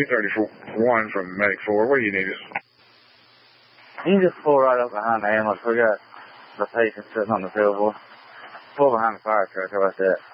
231 from Medic 4. What do you need us? You can just pull right up behind the ambulance. We got the patient sitting on the field boy. Pull behind the fire truck. How about that?